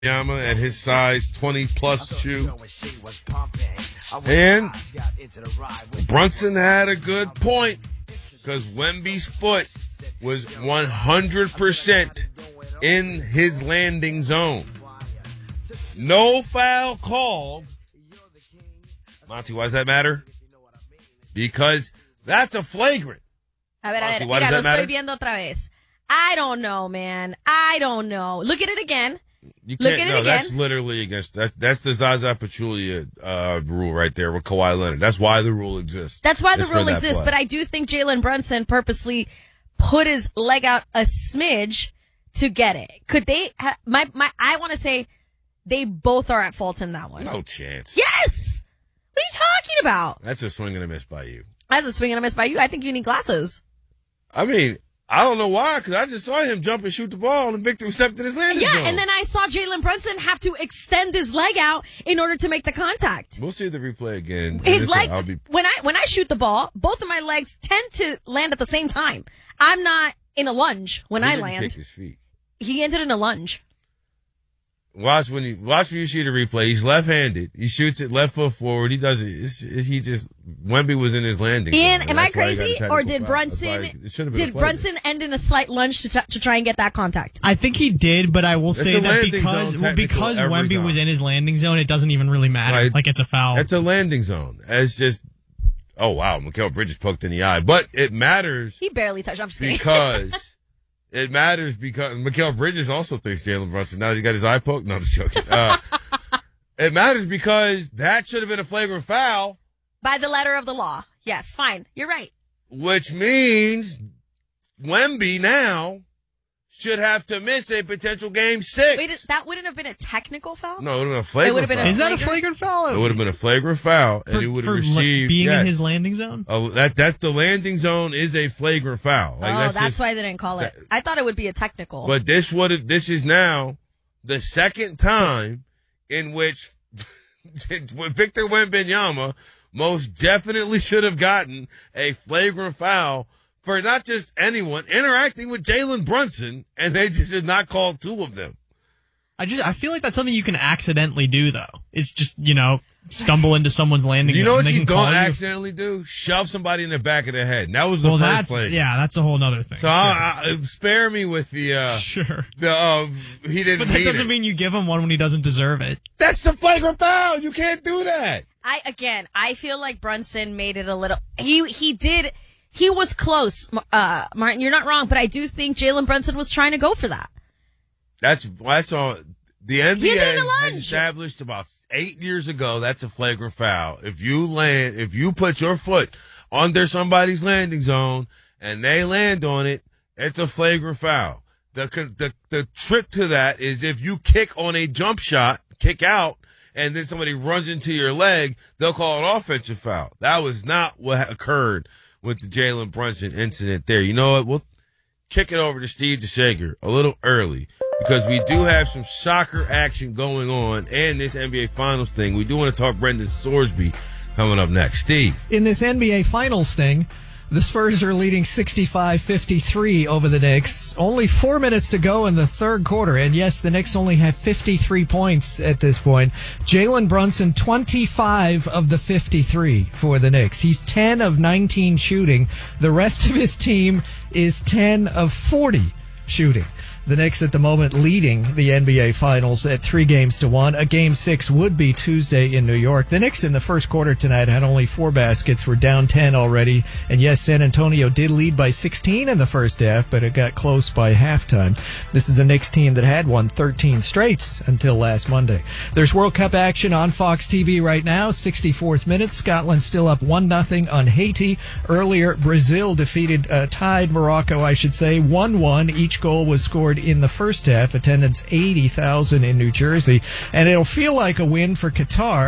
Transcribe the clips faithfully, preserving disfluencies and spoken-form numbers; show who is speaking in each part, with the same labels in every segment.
Speaker 1: Wembanyama at his size twenty-plus shoe. And Brunson had a good point because Wemby's foot was one hundred percent in his landing zone. No foul called. Monty, why does that matter? Because that's a flagrant.
Speaker 2: A ver, a
Speaker 1: Monty,
Speaker 2: ver,
Speaker 1: why
Speaker 2: mira,
Speaker 1: does that
Speaker 2: lo
Speaker 1: matter?
Speaker 2: estoy viendo otra vez. I don't know, man. I don't know. Look at it again.
Speaker 1: You
Speaker 2: Look
Speaker 1: can't,
Speaker 2: at it
Speaker 1: no,
Speaker 2: again.
Speaker 1: that's literally against, that, that's the Zaza Pachulia uh, rule right there with Kawhi Leonard. That's why the rule exists.
Speaker 2: That's why the
Speaker 1: It's for
Speaker 2: rule
Speaker 1: that
Speaker 2: exists,
Speaker 1: play.
Speaker 2: but I do think Jalen Brunson purposely put his leg out a smidge to get it. Could they, ha- my, my, I want to say they both are at fault in that one.
Speaker 1: No chance.
Speaker 2: Yes! What are you talking about?
Speaker 1: That's a swing and a miss by you.
Speaker 2: That's a swing and a miss by you. I think you need glasses.
Speaker 1: I mean, I don't know why, because I just saw him jump and shoot the ball, and Victor stepped in his landing
Speaker 2: Yeah,
Speaker 1: zone.
Speaker 2: and then I saw Jalen Brunson have to extend his leg out in order to make the contact.
Speaker 1: We'll see the replay again. And
Speaker 2: His
Speaker 1: listen,
Speaker 2: leg,
Speaker 1: I'll be,
Speaker 2: when I when I shoot the ball, both of my legs tend to land at the same time. I'm not in a lunge when
Speaker 1: he
Speaker 2: I
Speaker 1: didn't
Speaker 2: land.
Speaker 1: kick his feet.
Speaker 2: He ended in a lunge.
Speaker 1: Watch when you watch when you see the replay. He's left-handed. He shoots it left foot forward. He does it. It's, it he just Wemby was in his landing.
Speaker 2: Ian,
Speaker 1: zone,
Speaker 2: am I
Speaker 1: that's why he got a
Speaker 2: crazy,
Speaker 1: technical
Speaker 2: or did
Speaker 1: foul.
Speaker 2: Brunson
Speaker 1: That's why it should have been a
Speaker 2: did
Speaker 1: flagrant.
Speaker 2: Brunson end in a slight lunge to t- to try and get that contact?
Speaker 3: I think he did, but I will
Speaker 1: It's
Speaker 3: say
Speaker 1: a
Speaker 3: that
Speaker 1: landing
Speaker 3: because
Speaker 1: zone
Speaker 3: well, because
Speaker 1: technical every
Speaker 3: Wemby
Speaker 1: time.
Speaker 3: was in his landing zone, it doesn't even really matter.
Speaker 1: Right.
Speaker 3: Like it's a foul.
Speaker 1: That's a landing zone. It's just, oh wow, Mikal Bridges poked in the eye, but it matters
Speaker 2: He barely touched. I'm just kidding.
Speaker 1: because it matters because Mikal Bridges also thinks Jalen Brunson. Now that he got his eye poked. No, I'm just joking. Uh, it matters because that should have been a flagrant foul,
Speaker 2: By the letter of the law. Yes, fine. You're right.
Speaker 1: which means Wemby now should have to miss a potential game six.
Speaker 2: Wait, that wouldn't have been a technical foul?
Speaker 1: No, it would have been a flagrant
Speaker 2: It would have been a
Speaker 1: foul.
Speaker 3: Is that a
Speaker 2: flagrant?
Speaker 3: flagrant foul?
Speaker 1: It would have been a flagrant foul, and
Speaker 3: for,
Speaker 1: he would
Speaker 3: for
Speaker 1: have
Speaker 3: like,
Speaker 1: received
Speaker 3: being
Speaker 1: yes.
Speaker 3: in his landing zone.
Speaker 1: Oh, that that's the landing zone is a flagrant foul. Like,
Speaker 2: oh,
Speaker 1: that's,
Speaker 2: that's
Speaker 1: just-
Speaker 2: why they didn't call it.
Speaker 1: that-
Speaker 2: I thought it would be a technical.
Speaker 1: But this would have. This is now the second time in which Victor Wembanyama most definitely should have gotten a flagrant foul for not just anyone interacting with Jalen Brunson, and they just did not call two of them.
Speaker 3: I just I feel like that's something you can accidentally do though. It's just you know stumble into someone's landing.
Speaker 1: You know
Speaker 3: zone,
Speaker 1: what
Speaker 3: and they
Speaker 1: you
Speaker 3: can call
Speaker 1: don't
Speaker 3: you.
Speaker 1: accidentally do? Shove somebody in the back of the head. And that was the
Speaker 3: Well,
Speaker 1: first
Speaker 3: that's
Speaker 1: flagrant.
Speaker 3: yeah, that's a whole nother thing.
Speaker 1: So I, I, spare me with the uh,
Speaker 3: sure,
Speaker 1: the uh, he didn't.
Speaker 3: but that
Speaker 1: mean
Speaker 3: doesn't
Speaker 1: it.
Speaker 3: mean you give him one when he doesn't deserve it.
Speaker 1: That's the flagrant foul. You can't do that.
Speaker 2: I again, I feel like Brunson made it a little. He he did. He was close, uh, Martin. You're not wrong, but I do think Jalen Brunson was trying to go for that.
Speaker 1: That's that's all. The N B A
Speaker 2: He did a lunge.
Speaker 1: has established about eight years ago that's a flagrant foul. If you land, if you put your foot under somebody's landing zone and they land on it, it's a flagrant foul. The the the trick to that is if you kick on a jump shot, kick out, and then somebody runs into your leg, they'll call it offensive foul. That was not what occurred with the Jalen Brunson incident there. You know what? We'll kick it over to Steve DeShager a little early because we do have some soccer action going on and this N B A Finals thing. We do want to talk Brendan Sorsby coming up next. Steve.
Speaker 4: In this N B A Finals thing, the Spurs are leading sixty-five fifty-three over the Knicks. Only four minutes to go in the third quarter. And yes, the Knicks only have fifty-three points at this point. Jalen Brunson, twenty-five of the fifty-three for the Knicks. He's ten of nineteen shooting. The rest of his team is ten of forty shooting. The Knicks at the moment leading the N B A Finals at three games to one. A game six would be Tuesday in New York. The Knicks in the first quarter tonight had only four baskets, were down ten already. And yes, San Antonio did lead by sixteen in the first half, but it got close by halftime. This is a Knicks team that had won thirteen straight until last Monday. There's World Cup action on Fox T V right now. sixty-fourth minute. Scotland still up one nothing on Haiti. Earlier, Brazil defeated, uh, tied Morocco, I should say, one one. Each goal was scored in the first half. Attendance eighty thousand in New Jersey. And it'll feel like a win for Qatar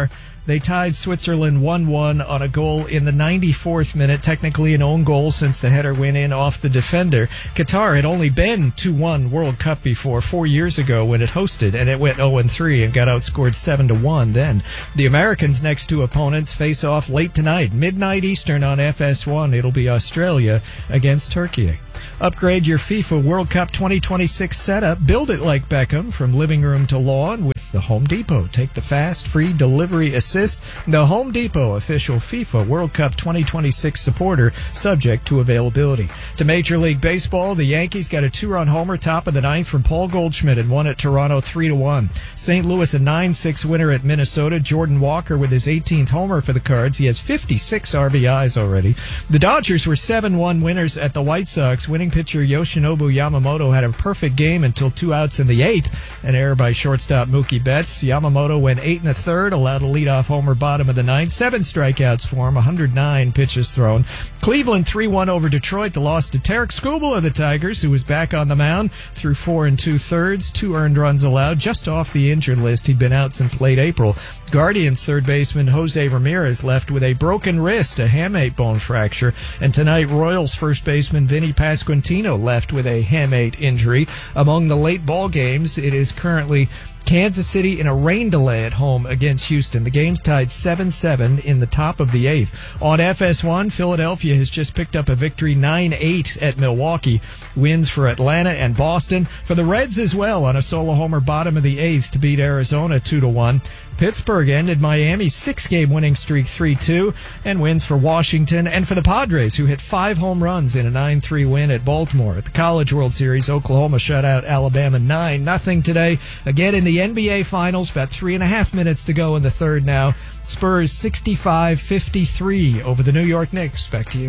Speaker 4: They tied Switzerland one one on a goal in the ninety-fourth minute, technically an own goal since the header went in off the defender. Qatar had only been to one World Cup before, four years ago when it hosted, and it went oh and three and got outscored seven to one then. The Americans' next two opponents face off late tonight, midnight Eastern on F S one. It'll be Australia against Turkey. Upgrade your FIFA World Cup twenty twenty-six setup. Build it like Beckham from living room to lawn with the Home Depot. Take the fast, free delivery assist. The Home Depot, official FIFA World Cup twenty twenty-six supporter, subject to availability. To Major League Baseball, the Yankees got a two-run homer top of the ninth from Paul Goldschmidt and won at Toronto three to one. Saint Louis a nine six winner at Minnesota. Jordan Walker with his eighteenth homer for the Cards. He has fifty-six R B Is already. The Dodgers were seven one winners at the White Sox. Winning pitcher Yoshinobu Yamamoto had a perfect game until two outs in the eighth. An error by shortstop Mookie Betts. Yamamoto went eight and a third, allowed a leadoff homer bottom of the ninth. Seven strikeouts for him, one hundred nine pitches thrown. Cleveland three one over Detroit. The loss to Tarek Skubal of the Tigers, who was back on the mound through four and two thirds. Two earned runs allowed, just off the injured list. He'd been out since late April. Guardians third baseman Jose Ramirez left with a broken wrist, a hamate bone fracture. And tonight, Royals first baseman Vinny Pasquantino left with a hamate injury. Among the late ball games, it is currently Kansas City in a rain delay at home against Houston. The game's tied seven seven in the top of the eighth. On F S one, Philadelphia has just picked up a victory nine eight at Milwaukee. Wins for Atlanta and Boston. For the Reds as well on a solo homer bottom of the eighth to beat Arizona two to one. Pittsburgh ended Miami's six-game winning streak three two, and wins for Washington and for the Padres, who hit five home runs in a nine three win at Baltimore. At the College World Series, Oklahoma shut out Alabama nine nothing today. Again in the N B A Finals, about three and a half minutes to go in the third now. Spurs sixty-five fifty-three over the New York Knicks. Back to you.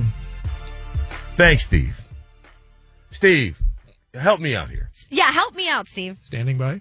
Speaker 1: Thanks, Steve. Steve, help me out here.
Speaker 2: Yeah, help me out, Steve.
Speaker 4: Standing by.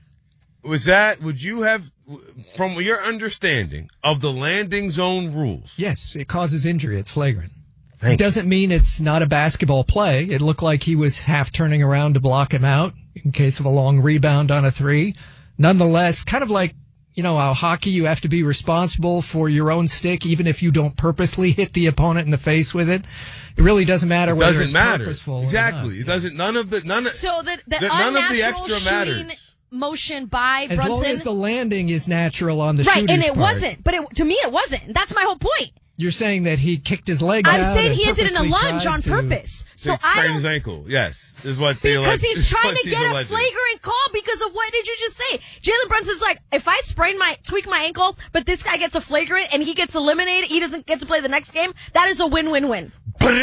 Speaker 1: Was that, would you have, from your understanding of the landing zone rules?
Speaker 4: Yes, it causes injury. It's flagrant.
Speaker 1: Thank
Speaker 4: it doesn't mean it's not a basketball play. It looked like he was half turning around to block him out in case of a long rebound on a three. Nonetheless, kind of like, you know, how hockey, you have to be responsible for your own stick, even if you don't purposely hit the opponent in the face with it. It really doesn't matter
Speaker 1: It
Speaker 4: whether
Speaker 1: doesn't
Speaker 4: it's
Speaker 1: matter.
Speaker 4: purposeful
Speaker 1: Exactly.
Speaker 4: or not.
Speaker 1: It doesn't, none of the, none of,
Speaker 2: So the, the
Speaker 1: the- none of the
Speaker 2: unnatural
Speaker 1: extra
Speaker 2: shooting
Speaker 1: matters.
Speaker 2: motion by
Speaker 4: As
Speaker 2: Brunson.
Speaker 4: long as the landing is natural on the
Speaker 2: right,
Speaker 4: shooter's
Speaker 2: and it
Speaker 4: part.
Speaker 2: wasn't. But it, to me, it wasn't. That's my whole point.
Speaker 4: You're saying that he kicked his leg
Speaker 2: I'm
Speaker 4: out
Speaker 2: saying
Speaker 4: and
Speaker 2: he did it in a
Speaker 4: purposely
Speaker 2: lunge
Speaker 4: tried
Speaker 2: on
Speaker 4: to-
Speaker 2: purpose. So
Speaker 1: to
Speaker 2: I
Speaker 1: sprain
Speaker 2: don't.
Speaker 1: his ankle. Yes, is what they
Speaker 2: Because
Speaker 1: allege-
Speaker 2: he's
Speaker 1: is
Speaker 2: trying
Speaker 1: what
Speaker 2: to
Speaker 1: she's
Speaker 2: get a
Speaker 1: alleging.
Speaker 2: flagrant call because of what did you just say? Jalen Brunson's like, if I sprain my, tweak my ankle, but this guy gets a flagrant and he gets eliminated, he doesn't get to play the next game, that is a win-win-win.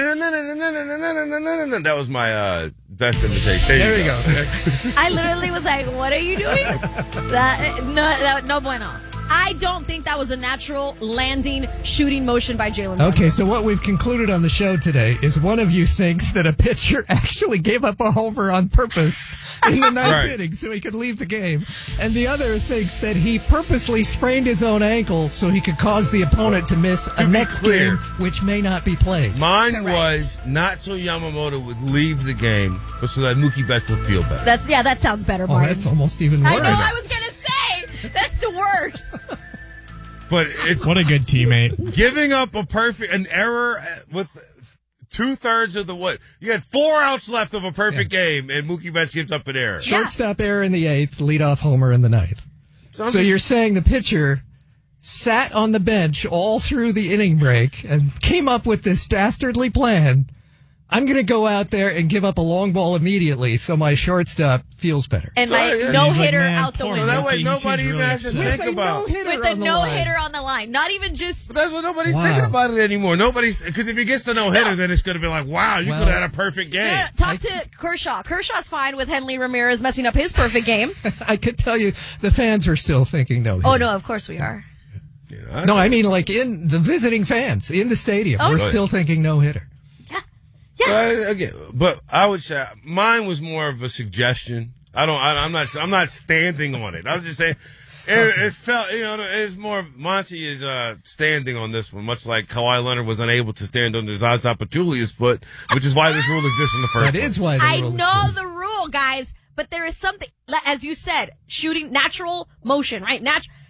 Speaker 1: That was my uh, best imitation. There,
Speaker 4: There
Speaker 1: you
Speaker 4: you
Speaker 1: go.
Speaker 4: go.
Speaker 2: I literally was like, what are you doing? that, no, that, no bueno. I don't think that was a natural landing shooting motion by Jalen Brunson.
Speaker 4: Okay, so what we've concluded on the show today is one of you thinks that a pitcher actually gave up a homer on purpose in the ninth
Speaker 1: Right.
Speaker 4: inning so he could leave the game, and the other thinks that he purposely sprained his own ankle so he could cause the opponent to miss a
Speaker 1: To be
Speaker 4: next
Speaker 1: clear,
Speaker 4: game, which may not be played.
Speaker 1: Mine
Speaker 2: Correct.
Speaker 1: was not so Yamamoto would leave the game, but so that Mookie Betts would feel better.
Speaker 2: That's yeah, that sounds better,
Speaker 4: Oh,
Speaker 2: Martin.
Speaker 4: that's almost even worse.
Speaker 2: I know. I was gonna say that's the worst.
Speaker 1: But it's
Speaker 3: What a good teammate.
Speaker 1: giving up a perfect an error with two thirds of the what you had four outs left of a perfect game, and Mookie Betts gives up an error.
Speaker 4: Shortstop error in the eighth, leadoff homer in the ninth.
Speaker 1: So, I'm
Speaker 4: So
Speaker 1: just-
Speaker 4: you're saying the pitcher sat on the bench all through the inning break and came up with this dastardly plan. I'm going to go out there and give up a long ball immediately so my shortstop feels better.
Speaker 2: And
Speaker 1: Sorry,
Speaker 2: my
Speaker 1: yeah.
Speaker 2: no
Speaker 3: He's like,
Speaker 2: hitter
Speaker 3: man,
Speaker 2: out the
Speaker 3: poor
Speaker 1: so
Speaker 2: window.
Speaker 1: that way
Speaker 3: Mookie, he
Speaker 1: nobody
Speaker 3: seems
Speaker 1: even
Speaker 3: really
Speaker 1: has to
Speaker 3: upset.
Speaker 1: think
Speaker 4: With a
Speaker 1: about.
Speaker 4: no-hitter
Speaker 2: With the
Speaker 4: on the
Speaker 2: no
Speaker 4: line.
Speaker 2: hitter on the line, not even just.
Speaker 1: But that's what nobody's
Speaker 4: Wow.
Speaker 1: thinking about it anymore. Nobody's because if he gets the no hitter,
Speaker 2: No.
Speaker 1: then it's going to be like, wow, you
Speaker 4: Well-
Speaker 1: could have had a perfect game.
Speaker 2: Yeah, talk to Kershaw. Kershaw's fine with Henley Ramirez messing up his perfect game.
Speaker 4: I could tell you the fans are still thinking no.
Speaker 2: Oh no, of course we are.
Speaker 1: You know, that's-
Speaker 4: No, I mean like in the visiting fans in the stadium.
Speaker 2: Oh.
Speaker 4: We're
Speaker 1: Right.
Speaker 4: still thinking no hitter.
Speaker 2: Yeah,
Speaker 1: But
Speaker 2: yeah.
Speaker 1: I- again, but I would say mine was more of a suggestion. I don't. I, I'm not. I'm not standing on it. I was just saying. It, it felt, you know, it's more. Monty is uh, standing on this one, much like Kawhi Leonard was unable to stand on Zaza Pachulia's foot, which is why this rule exists in the first
Speaker 4: That
Speaker 1: place.
Speaker 4: is why the
Speaker 2: I
Speaker 4: rule
Speaker 2: know
Speaker 4: exists.
Speaker 2: the rule, guys, but there is something, as you said, shooting natural motion, right? Nat-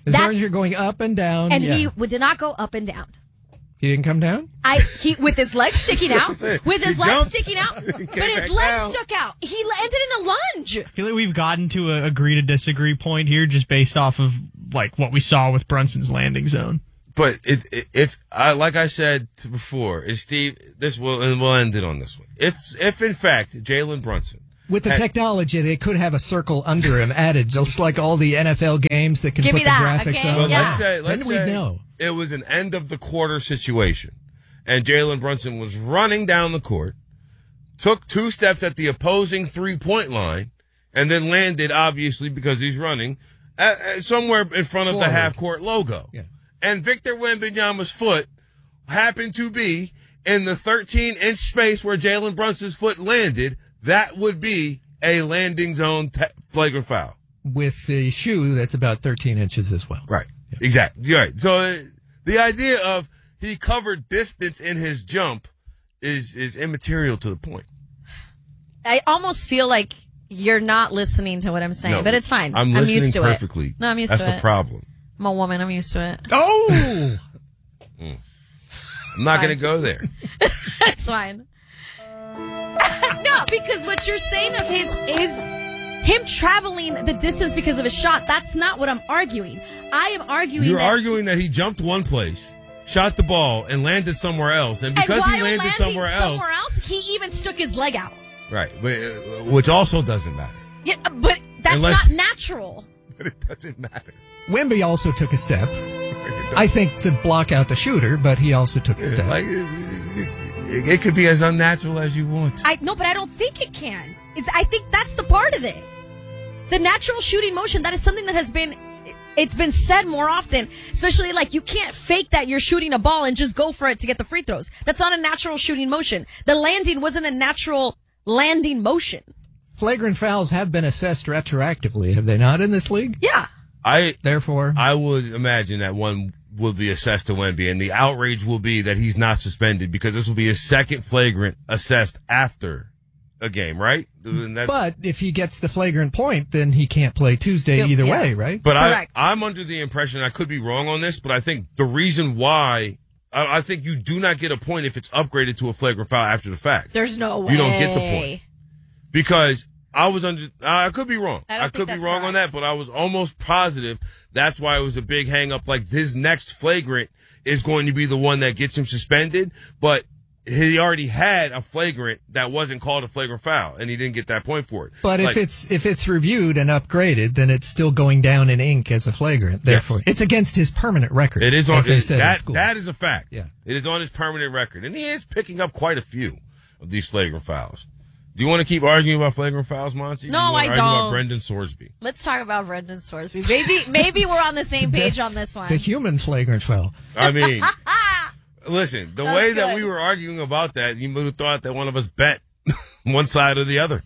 Speaker 4: As
Speaker 2: That-
Speaker 4: long as you're going up and down.
Speaker 2: and
Speaker 4: yeah.
Speaker 2: he w- did not go up and down.
Speaker 4: He didn't come down?
Speaker 2: I he with his legs sticking out,
Speaker 1: That's it.
Speaker 2: with his
Speaker 1: He
Speaker 2: legs
Speaker 1: jumped.
Speaker 2: sticking out,
Speaker 1: He
Speaker 2: but
Speaker 1: came
Speaker 2: his
Speaker 1: back
Speaker 2: legs
Speaker 1: down.
Speaker 2: stuck out. He landed in a lunge.
Speaker 3: I feel like we've gotten to a agree to disagree point here just based off of like what we saw with Brunson's landing zone.
Speaker 1: But it, it, if I, like I said to before, is Steve, this will, and we'll end it on this one. If, if in fact, Jalen Brunson,
Speaker 4: With the
Speaker 1: had-
Speaker 4: technology, they could have a circle under him added, just like all the N F L games that can
Speaker 2: Give
Speaker 4: put
Speaker 2: me
Speaker 4: the
Speaker 2: that,
Speaker 4: graphics
Speaker 2: okay?
Speaker 4: on.
Speaker 1: But
Speaker 2: Yeah.
Speaker 1: let's say, let's
Speaker 4: Then we'd
Speaker 1: say
Speaker 4: know.
Speaker 1: it was an end of the quarter situation, and Jalen Brunson was running down the court, took two steps at the opposing three-point line, and then landed, obviously, because he's running, at, at somewhere in front of
Speaker 4: Forward.
Speaker 1: the half-court logo.
Speaker 4: Yeah.
Speaker 1: And Victor Wembanyama's foot happened to be in the thirteen-inch space where Jalen Brunson's foot landed. That would be a landing zone te- flagrant foul.
Speaker 4: With the shoe that's about thirteen inches as well.
Speaker 1: Right. Exactly. You're right. So uh, the idea of he covered distance in his jump is is immaterial to the point.
Speaker 2: I almost feel like you're not listening to what I'm saying,
Speaker 1: No,
Speaker 2: but it's fine.
Speaker 1: I'm listening
Speaker 2: used to
Speaker 1: perfectly.
Speaker 2: it. No, I'm used
Speaker 1: That's
Speaker 2: to
Speaker 1: the
Speaker 2: it.
Speaker 1: problem.
Speaker 2: I'm a woman. I'm used to it.
Speaker 4: Oh!
Speaker 1: I'm not going to go there.
Speaker 2: That's fine. No, because what you're saying of his is him traveling the distance because of a shot. That's not what I'm arguing. I am arguing
Speaker 1: You're
Speaker 2: that
Speaker 1: arguing that he jumped one place, shot the ball, and landed somewhere else, and
Speaker 2: and
Speaker 1: because
Speaker 2: while
Speaker 1: he landed
Speaker 2: landing
Speaker 1: somewhere else,
Speaker 2: somewhere else, he even stuck his leg out.
Speaker 1: right? But, uh, which also doesn't matter.
Speaker 2: Yeah, but that's
Speaker 1: Unless-
Speaker 2: not natural.
Speaker 1: But it doesn't matter.
Speaker 4: Wemby also took a step. I think to block out the shooter, but he also took a step.
Speaker 1: Like it, it, it could be as unnatural as you want.
Speaker 2: I no, but I don't think it can. It's I think that's the part of it. The natural shooting motion, that is something that has been it's been said more often, especially like you can't fake that you're shooting a ball and just go for it to get the free throws. That's not a natural shooting motion. The landing wasn't a natural landing motion.
Speaker 4: Flagrant fouls have been assessed retroactively, have they not, in this league?
Speaker 2: Yeah.
Speaker 1: I
Speaker 4: Therefore,
Speaker 1: I would imagine that one will be assessed to Wemby, and the outrage will be that he's not suspended because this will be his second flagrant assessed after a game, right? And that-
Speaker 4: but if he gets the flagrant point, then he can't play Tuesday either
Speaker 2: Yeah.
Speaker 4: way, right?
Speaker 1: But I,
Speaker 2: Correct.
Speaker 1: I'm under the impression, I could be wrong on this, but I think the reason why, I, I think you do not get a point if it's upgraded to a flagrant foul after the fact.
Speaker 2: There's no way.
Speaker 1: You don't get the point. Because I was under, I could be wrong.
Speaker 2: I
Speaker 1: I,
Speaker 2: don't think
Speaker 1: could be
Speaker 2: that's
Speaker 1: wrong on
Speaker 2: correct.
Speaker 1: that, but I was almost positive that's why it was a big hang up. Like his next flagrant is going to be the one that gets him suspended, but he already had a flagrant that wasn't called a flagrant foul, and he didn't get that point for it.
Speaker 4: But
Speaker 1: Like,
Speaker 4: if it's if it's reviewed and upgraded, then it's still going down in ink as a flagrant. Therefore, it's against his permanent record.
Speaker 1: It is on
Speaker 4: as they
Speaker 1: it-
Speaker 4: said in
Speaker 1: that.
Speaker 4: school.
Speaker 1: That is a fact.
Speaker 4: Yeah.
Speaker 1: It is on his permanent record, and he is picking up quite a few of these flagrant fouls. Do you want to keep arguing about flagrant fouls, Monty?
Speaker 2: No,
Speaker 1: Do you want
Speaker 2: I
Speaker 1: to argue about
Speaker 2: don't.
Speaker 1: Brendan Sorsby.
Speaker 2: Let's talk about Brendan Sorsby. Maybe maybe we're on the same page on this one.
Speaker 4: the human flagrant foul.
Speaker 1: I mean, listen, the
Speaker 2: That
Speaker 1: way
Speaker 2: was
Speaker 1: that
Speaker 2: good.
Speaker 1: we were arguing about that, you would have thought that one of us bet one side or the other.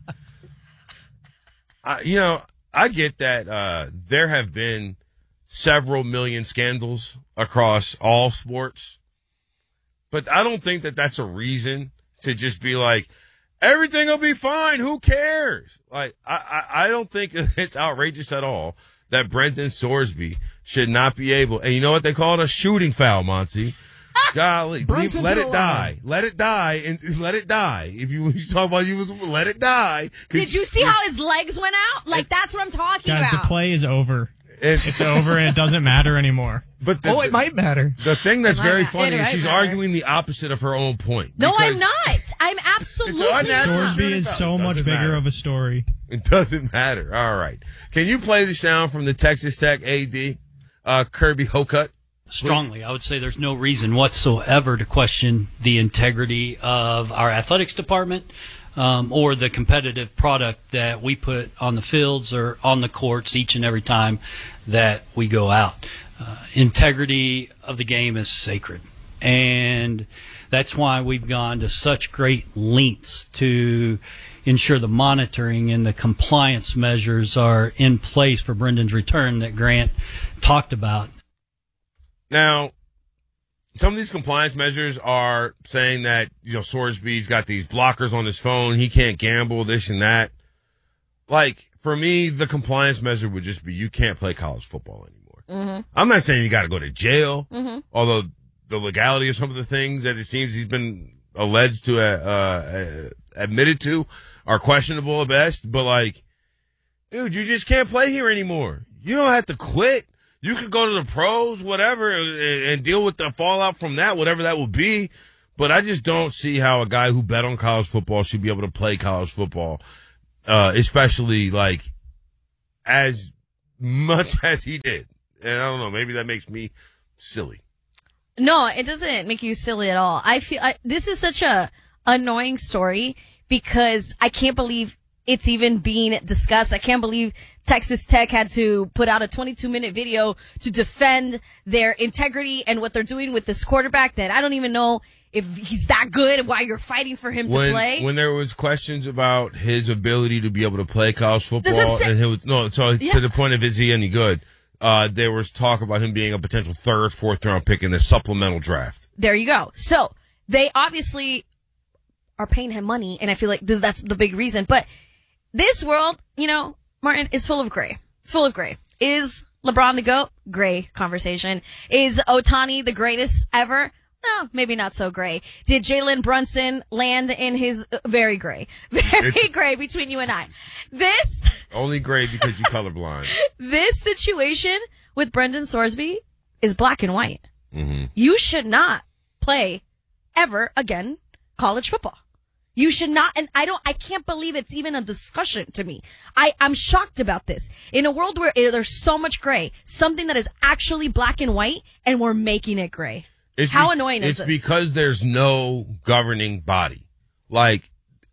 Speaker 1: I, you know, I get that uh, there have been several million scandals across all sports, but I don't think that that's a reason to just be like, everything will be fine. Who cares? Like, I, I, I don't think it's outrageous at all that Brendan Sorsby should not be able. And you know what they call it? A shooting foul, Monty. Golly, leave,
Speaker 4: Brunson's
Speaker 1: let
Speaker 4: to
Speaker 1: it
Speaker 4: the
Speaker 1: die.
Speaker 4: line.
Speaker 1: Let it die, and let it die. If you, you talk about you, was let it die. 'Cause
Speaker 2: Did you see how his legs went out? Like that's what I'm talking
Speaker 3: Guys,
Speaker 2: about.
Speaker 3: the play is over.
Speaker 1: It's,
Speaker 3: It's over and it doesn't matter anymore.
Speaker 1: but the,
Speaker 4: Oh, it might matter.
Speaker 1: the thing that's
Speaker 2: It might
Speaker 1: very
Speaker 2: matter.
Speaker 1: funny
Speaker 2: It
Speaker 1: is
Speaker 2: might
Speaker 1: she's
Speaker 2: matter.
Speaker 1: arguing the opposite of her own point.
Speaker 2: No, I'm
Speaker 1: Because
Speaker 2: not. I'm absolutely
Speaker 1: unnatural.
Speaker 2: not.
Speaker 1: Sure.
Speaker 3: Sorsby is so
Speaker 1: Doesn't
Speaker 3: much bigger
Speaker 1: matter.
Speaker 3: of a story.
Speaker 1: It doesn't matter. All right. Can you play the sound from the Texas Tech A D, uh, Kirby Hocutt?
Speaker 5: Strongly, I would say there's no reason whatsoever to question the integrity of our athletics department um, or the competitive product that we put on the fields or on the courts each and every time that we go out. Uh, integrity of the game is sacred, and that's why we've gone to such great lengths to ensure the monitoring and the compliance measures are in place for Brendan's return that Grant talked about.
Speaker 1: Now, some of these compliance measures are saying that, you know, Sorsby's got these blockers on his phone. He can't gamble, this and that. Like, for me, the compliance measure would just be you can't play college football anymore.
Speaker 2: Mm-hmm.
Speaker 1: I'm not saying you got to go to jail,
Speaker 2: Mm-hmm.
Speaker 1: although the legality of some of the things that it seems he's been alleged to, uh, uh, admitted to are questionable at best. But like, dude, you just can't play here anymore. You don't have to quit. You could go to the pros, whatever, and, and deal with the fallout from that, whatever that will be. But I just don't see how a guy who bet on college football should be able to play college football, uh, especially like as much as he did. And I don't know, maybe that makes me silly.
Speaker 2: No, it doesn't make you silly at all. I feel I, this is such a annoying story because I can't believe it's even being discussed. I can't believe Texas Tech had to put out a twenty-two minute video to defend their integrity and what they're doing with this quarterback that I don't even know if he's that good, why you're fighting for him
Speaker 1: when,
Speaker 2: to play.
Speaker 1: When there was questions about his ability to be able to play college football, and he was, no, so
Speaker 2: Yeah.
Speaker 1: to the point of is he any good, uh, there was talk about him being a potential third, fourth round pick in the supplemental draft.
Speaker 2: There you go. So they obviously are paying him money, and I feel like this, that's the big reason. But this world, you know, Martin, is full of gray. It's full of gray. Is LeBron the GOAT? Gray conversation. Is Ohtani the greatest ever? No, maybe not so gray. Did Jalen Brunson land in his uh, very gray, very
Speaker 1: It's-
Speaker 2: gray between you and I? This
Speaker 1: Only gray because you colorblind.
Speaker 2: this situation with Brendan Sorsby is black and white.
Speaker 1: Mm-hmm.
Speaker 2: You should not play ever again college football. You should not, and I don't, I can't believe it's even a discussion to me. I, I'm shocked about this. In a world where there's so much gray, something that is actually black and white, and we're making it gray.
Speaker 1: It's
Speaker 2: How
Speaker 1: be-
Speaker 2: annoying
Speaker 1: it's
Speaker 2: is this?
Speaker 1: because there's no governing body. Like,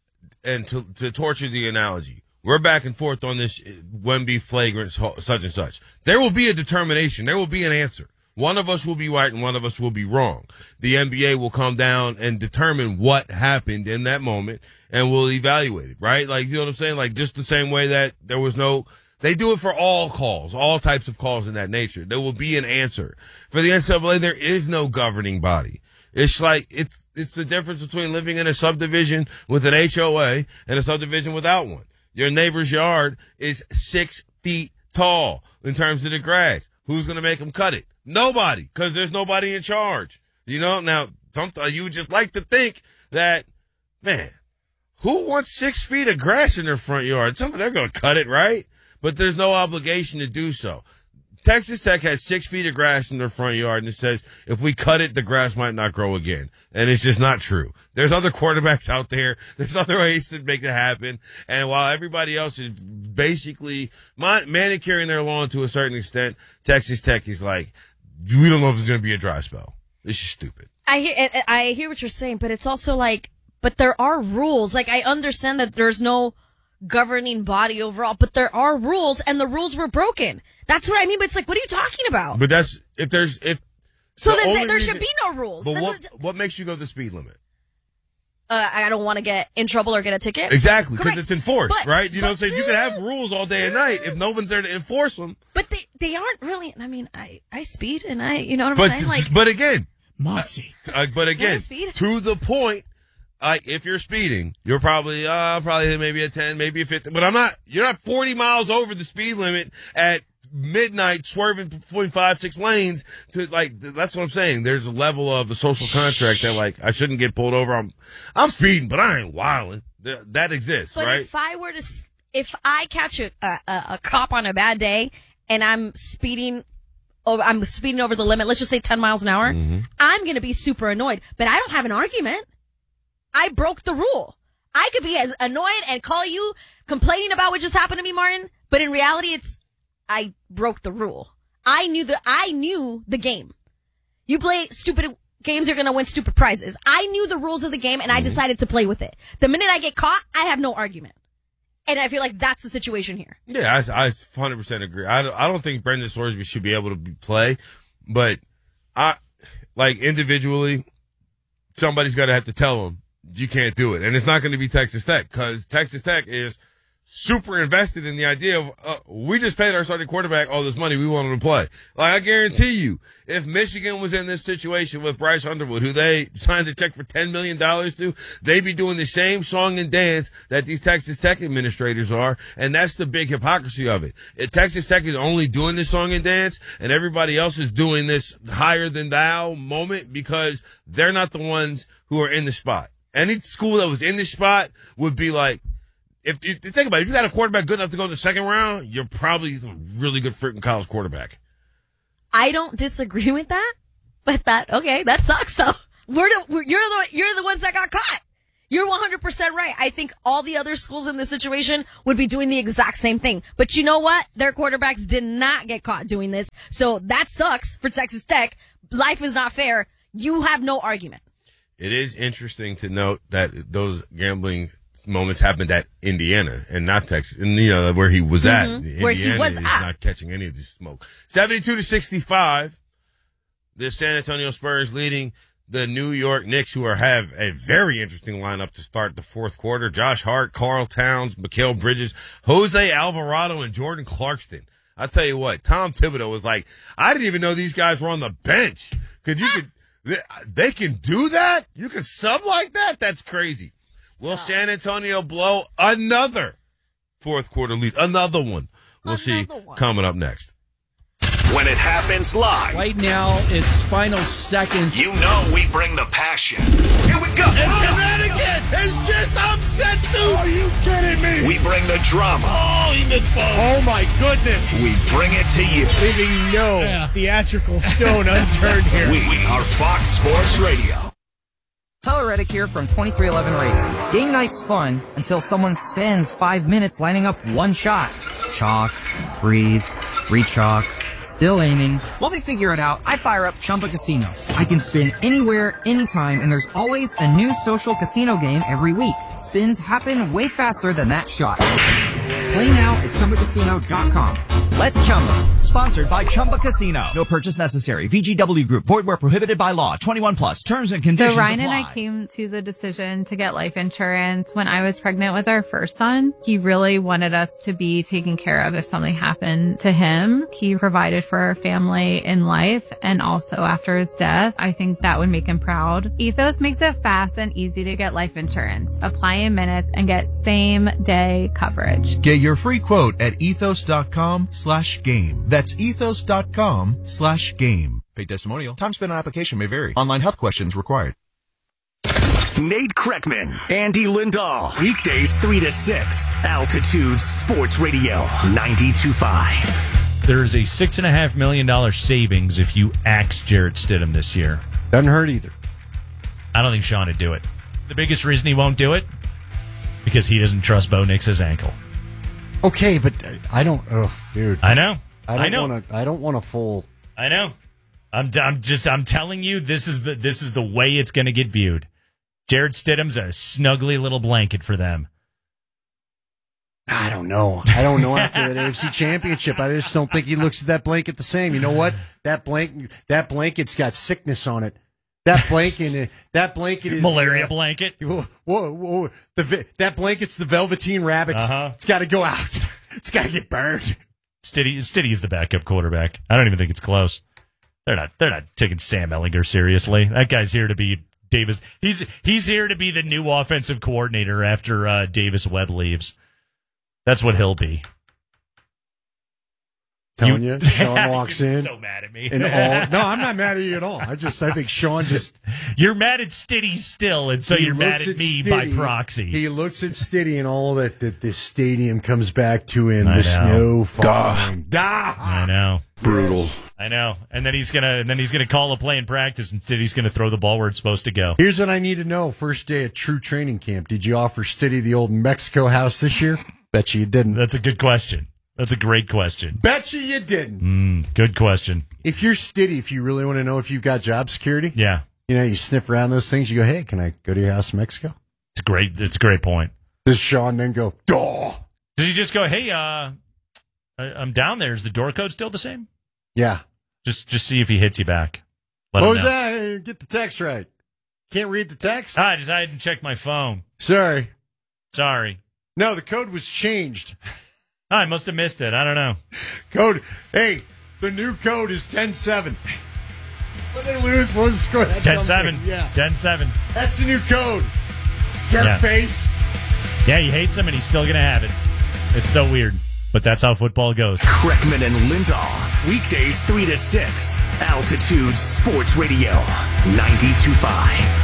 Speaker 1: and to, to torture the analogy, we're back and forth on this Wemby flagrant such and such. There will be a determination. There will be an answer. One of us will be right and one of us will be wrong. The N B A will come down and determine what happened in that moment and we'll evaluate it, right? Like, you know what I'm saying? Like, just the same way that there was no, they do it for all calls, all types of calls in that nature. There will be an answer. For the N C double A, there is no governing body. It's like, it's, it's the difference between living in a subdivision with an H O A and a subdivision without one. Your neighbor's yard is six feet tall in terms of the grass. Who's going to make them cut it? Nobody, because there's nobody in charge. You know, now, sometimes you would just like to think that, man, who wants six feet of grass in their front yard? Some, they're going to cut it, right? But there's no obligation to do so. Texas Tech has six feet of grass in their front yard, and it says if we cut it, the grass might not grow again. And it's just not true. There's other quarterbacks out there. There's other ways to make it happen. And while everybody else is basically manicuring their lawn to a certain extent, Texas Tech is like, we don't know if there's going to be a dry spell. This is stupid.
Speaker 2: I hear, I hear what you're saying, but it's also like, but there are rules. Like, I understand that there's no governing body overall, but there are rules, and the rules were broken. That's what I mean. But it's like, what are you talking about?
Speaker 1: But that's, if there's, if.
Speaker 2: So
Speaker 1: the
Speaker 2: then
Speaker 1: only
Speaker 2: there
Speaker 1: reason-
Speaker 2: should be no rules.
Speaker 1: But
Speaker 2: Then
Speaker 1: what,
Speaker 2: it's-
Speaker 1: what makes you go the speed limit?
Speaker 2: uh, I don't want to get in trouble or get a ticket.
Speaker 1: Exactly, because
Speaker 2: Correct.
Speaker 1: it's enforced,
Speaker 2: But-
Speaker 1: right? You know what I'm
Speaker 2: but-
Speaker 1: saying? You can have rules all day and night if no one's there to enforce them.
Speaker 2: But they, they aren't really, I mean, I, I speed and I, you know what I'm
Speaker 1: But,
Speaker 2: saying? Like,
Speaker 1: but again,
Speaker 3: Moxie.
Speaker 1: uh, but again,
Speaker 2: Yeah, speed.
Speaker 1: to the point, like, if you're speeding, you're probably, uh, probably maybe a ten, maybe a fifteen, but I'm not, you're not forty miles over the speed limit at midnight swerving between five, six lanes to, like, that's what I'm saying. There's a level of the social contract that, like, I shouldn't get pulled over. I'm, I'm speeding, but I ain't wilding. Th- that exists,
Speaker 2: but
Speaker 1: right?
Speaker 2: if I were to, s- if I catch a, a, a a cop on a bad day and I'm speeding, over, I'm speeding over the limit, let's just say ten miles an hour,
Speaker 1: Mm-hmm.
Speaker 2: I'm going to be super annoyed, but I don't have an argument. I broke the rule. I could be as annoyed and call you complaining about what just happened to me, Martin, but in reality, it's, I broke the rule. I knew the, I knew the game. You play stupid games, you're going to win stupid prizes. I knew the rules of the game and I decided to play with it. The minute I get caught, I have no argument. And I feel like that's the situation here.
Speaker 1: Yeah, I, I one hundred percent agree. I don't, I don't think Brendan Sorsby should be able to be, play, but I, like, individually, somebody's got to have to tell him you can't do it. And it's not going to be Texas Tech, because Texas Tech is super invested in the idea of, uh, we just paid our starting quarterback all this money. We want him to play. Like, I guarantee you, if Michigan was in this situation with Bryce Underwood, who they signed a check for ten million dollars to, they'd be doing the same song and dance that these Texas Tech administrators are. And that's the big hypocrisy of it. If Texas Tech is only doing this song and dance and everybody else is doing this higher than thou moment because they're not the ones who are in the spot. Any school that was in this spot would be like, If you think about it, if you got a quarterback good enough to go in the second round, you're probably a really good freaking college quarterback.
Speaker 2: I don't disagree with that, but that, okay, that sucks though. We're the, we're, you're the, you're the ones that got caught. You're one hundred percent right. I think all the other schools in this situation would be doing the exact same thing. But you know what? Their quarterbacks did not get caught doing this. So that sucks for Texas Tech. Life is not fair. You have no argument.
Speaker 1: It is interesting to note that those gambling moments happened at Indiana and not Texas, and you know where he was at.
Speaker 2: Mm-hmm.
Speaker 1: Indiana
Speaker 2: Where he was
Speaker 1: is
Speaker 2: at.
Speaker 1: not catching any of this smoke. Seventy-two to sixty-five. The San Antonio Spurs leading the New York Knicks, who are have a very interesting lineup to start the fourth quarter. Josh Hart, Karl Towns, Mikal Bridges, Jose Alvarado, and Jordan Clarkson. I'll tell you what, Tom Thibodeau was like, I didn't even know these guys were on the bench. Could you could they, they can do that? You can sub like that? That's crazy. Will San Antonio blow another fourth quarter lead? Another one. We'll
Speaker 2: Another
Speaker 1: see
Speaker 2: one.
Speaker 1: coming up next.
Speaker 6: When it happens live,
Speaker 7: Right now, it's final seconds.
Speaker 6: you know we bring the passion. Here we go.
Speaker 1: And Connecticut has just upset dude. Are you kidding me?
Speaker 6: We bring the drama.
Speaker 1: Oh, he missed both.
Speaker 7: Oh my goodness!
Speaker 6: We bring it to you.
Speaker 7: Leaving no theatrical stone unturned here.
Speaker 6: We are Fox Sports Radio.
Speaker 8: Tyler Reddick here from twenty-three eleven Racing. Game night's fun until someone spends five minutes lining up one shot. Chalk, breathe, re-chalk, still aiming. While they figure it out, I fire up Chumba Casino. I can spin anywhere, anytime, and there's always a new social casino game every week. Spins happen way faster than that shot. Play now at Chumba Casino dot com. Let's Chumba.
Speaker 9: Sponsored by Chumba Casino. No purchase necessary. V G W Group. Void where prohibited by law. twenty-one plus. Terms and conditions
Speaker 10: So Ryan
Speaker 9: apply.
Speaker 10: and I came to the decision to get life insurance when I was pregnant with our first son. He really wanted us to be taken care of if something happened to him. He provided for our family in life and also after his death. I think that would make him proud. Ethos makes it fast and easy to get life insurance. Apply in minutes and get same day coverage.
Speaker 11: Get your free quote at ethos.com slash game. That's ethos.com slash game. Paid testimonial. Time spent on application may vary. Online health questions required.
Speaker 6: Nate Kreckman, Andy Lindahl. Weekdays three to six. Altitude Sports Radio ninety-two point five.
Speaker 12: There's a six and a half million dollar savings if you axe Jarrett Stidham this year.
Speaker 13: Doesn't hurt either.
Speaker 12: I don't think Sean would do it. The biggest reason he won't do it, because he doesn't trust Bo Nix's ankle.
Speaker 13: Okay, but I don't. Oh, dude.
Speaker 12: I know.
Speaker 13: I don't
Speaker 12: I know.
Speaker 13: want to. I don't want a full.
Speaker 12: I know. I'm. I'm just. I'm telling you. This is the. This is the way it's going to get viewed. Jarrett Stidham's a snuggly little blanket for them.
Speaker 13: I don't know. I don't know after that A F C Championship. I just don't think he looks at that blanket the same. You know what? That blanket. That blanket's got sickness on it. That blanket. That blanket is
Speaker 12: malaria
Speaker 13: uh,
Speaker 12: blanket.
Speaker 13: Whoa, whoa, whoa. The that blanket's the Velveteen Rabbit.
Speaker 12: Uh-huh.
Speaker 13: It's got to go out. It's got to get burned.
Speaker 12: Stiddy. Stiddy's the backup quarterback. I don't even think it's close. They're not. They're not taking Sam Ehlinger seriously. That guy's here to be Davis. He's he's here to be the new offensive coordinator after uh, Davis Webb leaves. That's what he'll be.
Speaker 13: Telling you, Sean walks in.
Speaker 12: So mad at me.
Speaker 13: And all, no, I'm not mad at you at all. I just I think Sean just
Speaker 12: you're mad at Stiddy still, and so you're mad at, at me Stiddy, by proxy.
Speaker 13: He looks at Stiddy and all that that this stadium comes back to him.
Speaker 12: I
Speaker 13: the
Speaker 12: know.
Speaker 13: snow falling.
Speaker 12: Duh. I know.
Speaker 13: Brutal.
Speaker 12: Yes. I know. And then he's gonna and then he's gonna call a play in practice, and Stiddy's gonna throw the ball where it's supposed to go.
Speaker 13: Here's what I need to know: first day at true training camp, did you offer Stiddy the old Mexico house this year? Bet you you didn't.
Speaker 12: That's a good question. That's a great question.
Speaker 13: Bet you you didn't.
Speaker 12: Mm, good question.
Speaker 13: If you're Stiddy, if you really want to know if you've got job security,
Speaker 12: yeah,
Speaker 13: you know, you sniff around those things. You go, hey, can I go to your house in Mexico?
Speaker 12: It's great. It's a great point.
Speaker 13: Does Sean then go, duh?
Speaker 12: Does he just go, hey, uh, I'm down there. Is the door code still the same?
Speaker 13: Yeah.
Speaker 12: Just just see if he hits you back. Let
Speaker 13: what
Speaker 12: him
Speaker 13: was
Speaker 12: know.
Speaker 13: that? Get the text right. Can't read the text?
Speaker 12: Ah, I just I didn't check my phone.
Speaker 13: Sorry.
Speaker 12: Sorry.
Speaker 13: No, the code was changed.
Speaker 12: I must have missed it. I don't know.
Speaker 13: Code. Hey, the new code is ten seven. When they lose, what was the score?
Speaker 12: ten seven.
Speaker 13: Yeah.
Speaker 12: ten seven.
Speaker 13: That's the new code. Jerk
Speaker 12: Yeah.
Speaker 13: face.
Speaker 12: Yeah, he hates him, and he's still going to have it. It's so weird, but that's how football goes.
Speaker 6: Kreckman and Lindahl. Weekdays three to six. Altitude Sports Radio. ninety-two point five.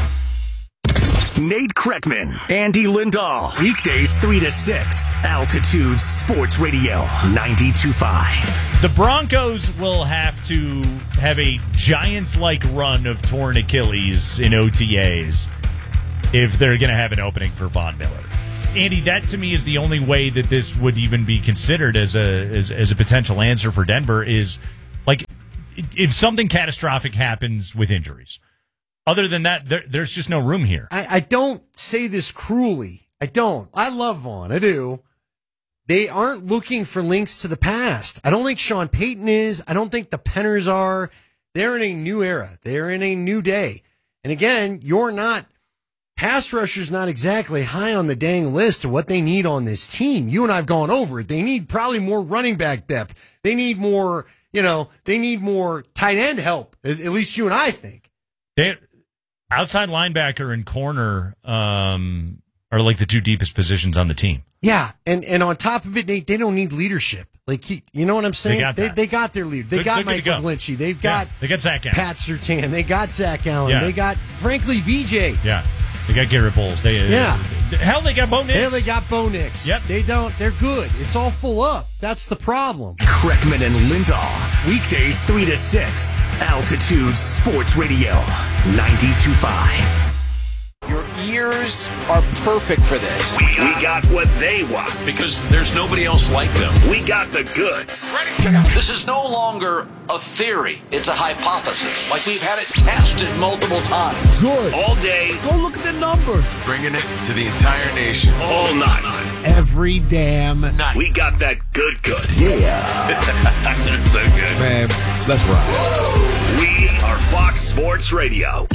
Speaker 6: Nate Kreckman, Andy Lindahl. Weekdays three to six. Altitude Sports Radio. ninety-two point five.
Speaker 12: The Broncos will have to have a Giants-like run of torn Achilles in O T As if they're going to have an opening for Von Miller. Andy, that to me is the only way that this would even be considered as a as, as a potential answer for Denver is, like, if something catastrophic happens with injuries. Other than that, there, there's just no room here.
Speaker 13: I, I don't say this cruelly. I don't. I love Vaughn. I do. They aren't looking for links to the past. I don't think Sean Payton is. I don't think the Penners are. They're in a new era. They're in a new day. And again, you're not, pass rusher's not exactly high on the dang list of what they need on this team. You and I have gone over it. They need probably more running back depth. They need more, you know, they need more tight end help. At, at least you and I think.
Speaker 12: They outside linebacker and corner um, are like the two deepest positions on the team.
Speaker 13: Yeah, and, and on top of it, Nate, they don't need leadership. Like, he, you know what I'm saying?
Speaker 12: They got
Speaker 13: they,
Speaker 12: that.
Speaker 13: they got their leader. They
Speaker 12: They're-
Speaker 13: got
Speaker 12: they're good to
Speaker 13: Michael
Speaker 12: go.
Speaker 13: Lynchy. They've got
Speaker 12: Yeah, they got Zach Allen.
Speaker 13: Pat Surtain. They got Zach Allen.
Speaker 12: Yeah.
Speaker 13: They got, frankly, V J.
Speaker 12: Yeah, they got Garrett Bowles. They,
Speaker 13: Yeah.
Speaker 12: uh, hell, they got Bo Nix.
Speaker 13: Hell, they got Bo Nix.
Speaker 12: Yep.
Speaker 13: They don't. They're good. It's all full up. That's the problem.
Speaker 6: Kreckman and Lindahl. Weekdays three to six. Altitude Sports Radio. ninety-two point five.
Speaker 14: Your ears are perfect for this.
Speaker 6: We, we got what they want.
Speaker 15: Because there's nobody else like them.
Speaker 6: We got the goods.
Speaker 15: This is no longer a theory. It's a hypothesis. Like we've had it tested multiple times.
Speaker 6: Good. All day.
Speaker 14: Go look at the numbers.
Speaker 15: Bringing it to the entire nation.
Speaker 6: All night.
Speaker 14: Every damn night.
Speaker 6: We got that good good. Yeah. That's so good.
Speaker 14: Man, let's rock.
Speaker 6: We are Fox Sports Radio.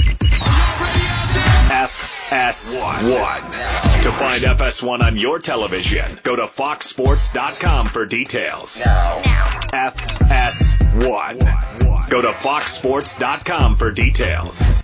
Speaker 6: F S one. To find F S one on your television, go to fox sports dot com for details.
Speaker 16: Now.
Speaker 6: F S one. Go to fox sports dot com for details.